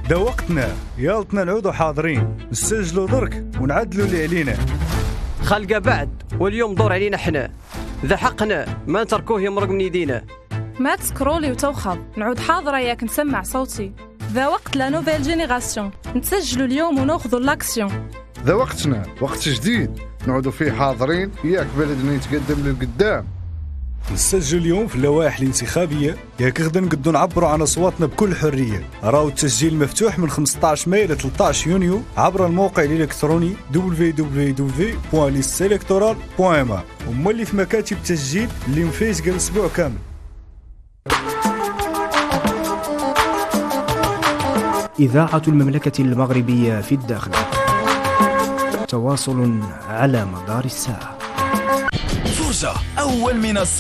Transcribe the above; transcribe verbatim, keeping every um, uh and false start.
دا وقتنا، يالتنا نعودوا حاضرين، نسجلوا درك ونعدلوا اللي علينا. خلقة بعد واليوم دور علينا حنا، ذا حقنا ما نتركوه يمرق من يدينا. ما تسكرولي وتوخض، نعود حاضرة ياك نسمع صوتي. ذا وقت لا نوفيل جينيراسيون، نتسجلوا اليوم وناخذوا لاكسيون. ذا وقتنا، وقت جديد نعودوا فيه حاضرين، ياك بلدنا يتقدم للقدام. نسجل اليوم في اللوائح الانتخابية، ياك غدا نقدو نعبروا عن أصواتنا بكل حرية. راهو التسجيل مفتوح من خمسطاش ماي ل ثلاثطاش يونيو عبر الموقع الإلكتروني دبليو دبليو دبليو بوان ليست إلكتورال بوان إم إيه، وما اللي في مكاتب تسجيل اللي مفيز قال أسبوع كامل. إذاعة المملكة المغربية في الداخل، تواصل على مدار الساعة. فرصة أول منصة